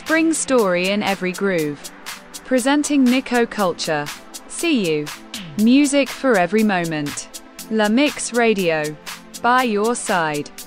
Spring story in every groove. Presenting Nico Culture. See you. Music for every moment. La Mix Radio. By your side.